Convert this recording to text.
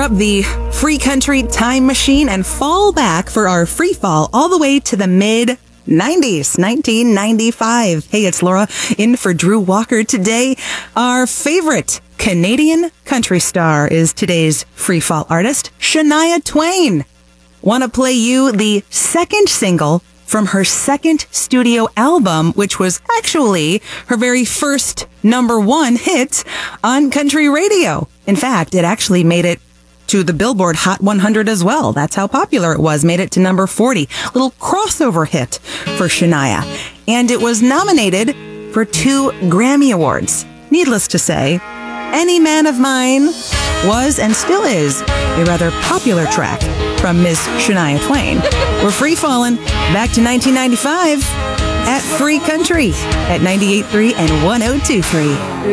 up the free country time machine and fall back for our free fall all the way to the mid-90s, 1995. Hey, it's Laura in for Drew Walker today. Our favorite Canadian country star is today's free fall artist, Shania Twain. Want to play you the second single from her second studio album, which was actually her very first #1 hit on country radio. In fact, it actually made it to the Billboard Hot 100 as well. That's how popular it was. Made it to number 40. Little crossover hit for Shania. And it was nominated for 2 Grammy Awards. Needless to say, Any Man of Mine was and still is a rather popular track from Miss Shania Twain. We're free falling back to 1995 at Free Country at 98.3 and 102.3.